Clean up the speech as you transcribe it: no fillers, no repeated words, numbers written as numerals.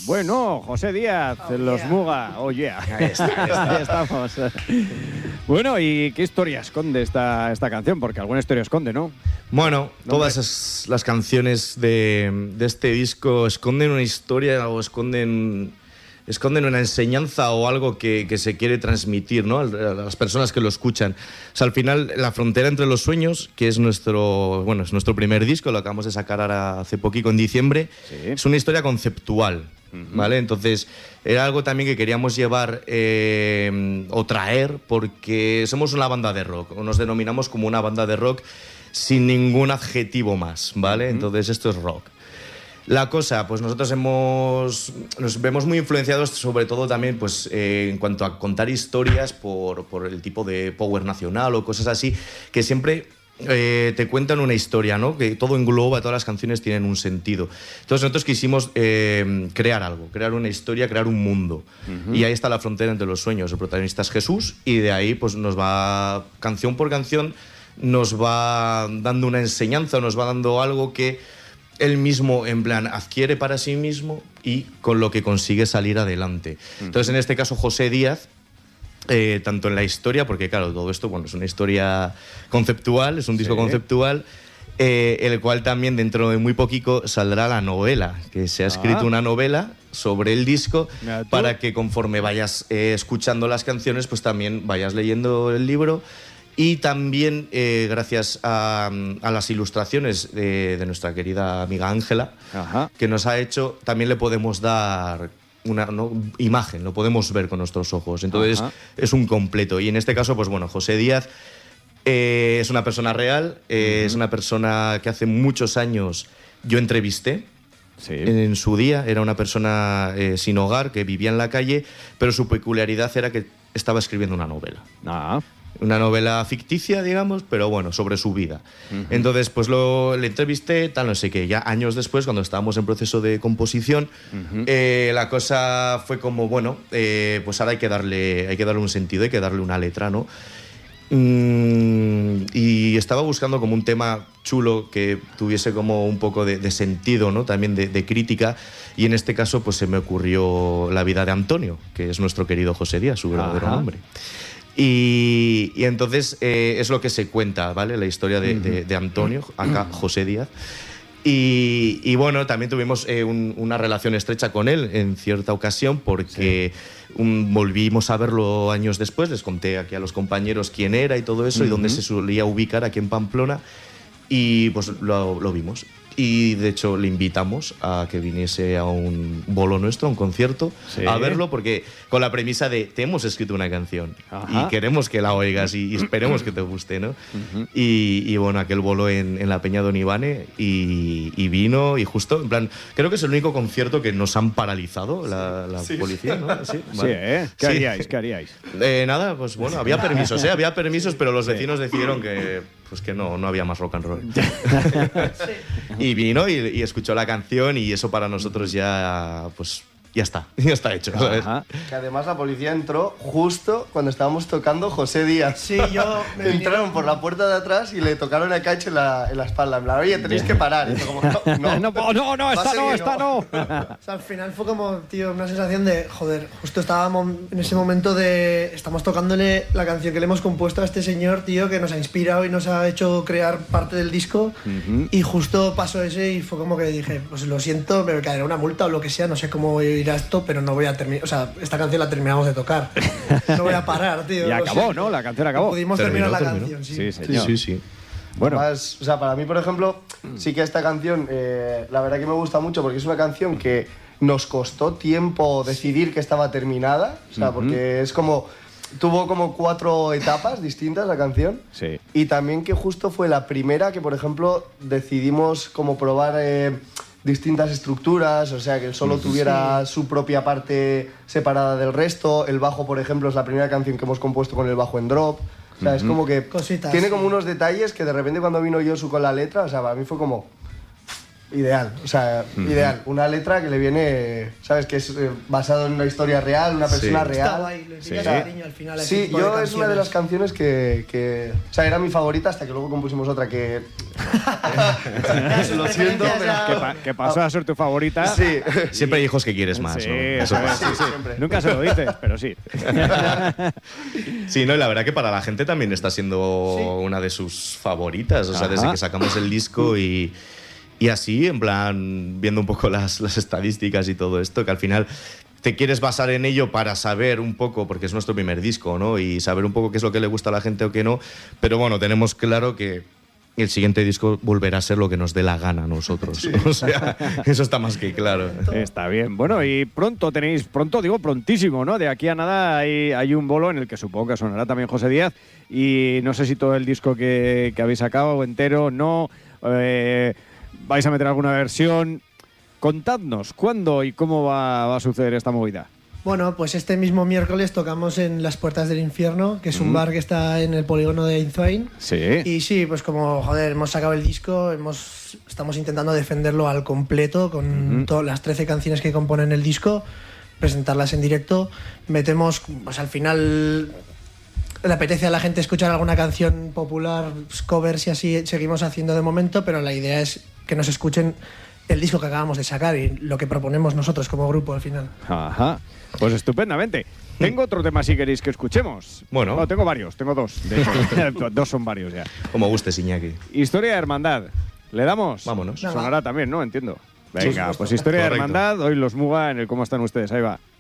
Bueno, José Díaz, los Muga. Oh, yeah. Ahí estamos. Bueno, ¿y qué historia esconde esta canción? Porque alguna historia esconde, ¿no? Bueno, todas las canciones de este disco esconden una historia o esconden una enseñanza o algo que se quiere transmitir, ¿no? A las personas que lo escuchan. O sea, al final, La frontera entre los sueños, que es nuestro primer disco, lo acabamos de sacar ahora hace poquito, en diciembre, es una historia conceptual, ¿vale? Entonces, era algo también que queríamos llevar o traer, porque somos una banda de rock, o nos denominamos como una banda de rock sin ningún adjetivo más, ¿vale? Entonces, esto es rock. La cosa, pues nosotros nos vemos muy influenciados, sobre todo también pues, en cuanto a contar historias por el tipo de power nacional o cosas así, que siempre te cuentan una historia, ¿no? Que todo engloba, todas las canciones tienen un sentido. Entonces nosotros quisimos crear algo, crear una historia, crear un mundo. Y ahí está La frontera entre los sueños. El protagonista es Jesús y de ahí pues nos va, canción por canción, nos va dando una enseñanza, nos va dando algo que él mismo, en plan, adquiere para sí mismo y con lo que consigue salir adelante. Entonces, en este caso, José Díaz, tanto en la historia, porque claro, todo esto es una historia conceptual, es un disco conceptual, el cual también dentro de muy poquito saldrá la novela, que se ha escrito una novela sobre el disco para que conforme vayas escuchando las canciones, pues también vayas leyendo el libro. Y también, gracias a las ilustraciones de nuestra querida amiga Ángela, que nos ha hecho, también le podemos dar una imagen, lo podemos ver con nuestros ojos. Entonces, es un completo. Y en este caso, pues bueno, José Díaz es una persona real, es una persona que hace muchos años yo entrevisté. Sí. En su día era una persona sin hogar, que vivía en la calle, pero su peculiaridad era que estaba escribiendo una novela. Una novela ficticia, digamos, pero bueno, sobre su vida. Entonces, pues le entrevisté, tal, no sé qué. Ya años después, cuando estábamos en proceso de composición, la cosa fue como, bueno, pues ahora hay que darle un sentido, hay que darle una letra, ¿no? Y estaba buscando como un tema chulo que tuviese como un poco de sentido, ¿no? También de crítica, y en este caso pues se me ocurrió la vida de Antonio, que es nuestro querido José Díaz, su verdadero nombre. Y entonces es lo que se cuenta, ¿vale? La historia de Antonio, acá José Díaz. Y bueno, también tuvimos una relación estrecha con él en cierta ocasión, porque volvimos a verlo años después. Les conté aquí a los compañeros quién era y todo eso, y dónde se solía ubicar aquí en Pamplona, y pues lo vimos. Y de hecho le invitamos a que viniese a un bolo nuestro, a un concierto, a verlo, porque con la premisa de te hemos escrito una canción y queremos que la oigas y esperemos que te guste, ¿no? Y bueno, aquel bolo en la Peña Don Ivane, y vino, y justo, en plan, creo que es el único concierto que nos han paralizado la policía, ¿no? Sí, vale. ¿Qué haríais? ¿Qué haríais? Nada, pues bueno, había permisos, pero los vecinos decidieron que no había más rock and roll. Y vino y escuchó la canción, y eso para nosotros ya, pues, ya está hecho, ¿sabes? Que además la policía entró justo cuando estábamos tocando José Díaz. Sí, yo... Entraron por la puerta de atrás y le tocaron a Cacho en la espalda. En plan, oye, tenéis que parar. Y como, esta no. O sea, al final fue como, tío, una sensación de, joder, justo estábamos en ese momento de... Estamos tocándole la canción que le hemos compuesto a este señor, tío, que nos ha inspirado y nos ha hecho crear parte del disco. Y justo pasó ese y fue como que dije, pues lo siento, me caerá una multa o lo que sea, no sé cómo ir a esto, pero no voy a terminar. O sea, esta canción la terminamos de tocar. No voy a parar, tío. Y acabó, ¿no? La canción acabó. Pudimos terminar la canción, sí. Sí, señor. Sí. Bueno. Además, o sea, para mí, por ejemplo, sí que esta canción, la verdad que me gusta mucho, porque es una canción que nos costó tiempo decidir que estaba terminada. O sea, porque es como... Tuvo como 4 etapas distintas la canción. Sí. Y también que justo fue la primera que, por ejemplo, decidimos como probar... distintas estructuras, o sea, que el solo tuviera su propia parte separada del resto. El bajo, por ejemplo, es la primera canción que hemos compuesto con el bajo en drop. O sea, es como que cositas, tiene como unos detalles que de repente cuando vino Josu con la letra, o sea, para mí fue como... ideal, o sea, ideal. Una letra que le viene, ¿sabes? Que es basado en una historia real, una persona real. Estaba ahí, le pillas cariño al final a ese Sí, tipo de yo es una de las canciones. canciones o sea, era mi favorita hasta que luego compusimos otra que... Lo siento, pero... Que pasó a ser tu favorita. Sí. Siempre hay hijos que quieres más, Sí, ¿no? eso es, pasa. sí. Siempre. Nunca se lo dices, pero sí. Sí, no, y la verdad que para la gente también está siendo una de sus favoritas. O sea, desde Ajá. que sacamos el disco y así, en plan, viendo un poco las estadísticas y todo esto, que al final te quieres basar en ello para saber un poco, porque es nuestro primer disco, ¿no? Y saber un poco qué es lo que le gusta a la gente o qué no. Pero bueno, tenemos claro que el siguiente disco volverá a ser lo que nos dé la gana a nosotros. Sí. O sea, eso está más que claro. Está bien. Bueno, y pronto digo prontísimo, ¿no? De aquí a nada hay un bolo en el que supongo que sonará también José Díaz. Y no sé si todo el disco que habéis sacado entero, no. ¿Vais a meter alguna versión? Contadnos, ¿cuándo y cómo va a suceder esta movida? Bueno, pues este mismo miércoles tocamos en Las Puertas del Infierno, que es un bar que está en el polígono de Inzoain. Sí. Y sí, pues como, joder, hemos sacado el disco, estamos intentando defenderlo al completo con todas las 13 canciones que componen el disco, presentarlas en directo. Metemos, pues al final le apetece a la gente escuchar alguna canción popular, covers y así seguimos haciendo de momento, pero la idea es que nos escuchen el disco que acabamos de sacar y lo que proponemos nosotros como grupo al final. Ajá. Pues estupendamente. Tengo otro tema si queréis que escuchemos. Bueno. Tengo varios, tengo dos. De hecho, dos son varios ya. Como gustes, Iñaki. Historia de Hermandad. ¿Le damos? Vámonos. Sonará también, ¿no? Entiendo. Venga, Sí, pues Historia de Correcto. Hermandad. Hoy los Muga en el ¿Cómo están ustedes? Ahí va.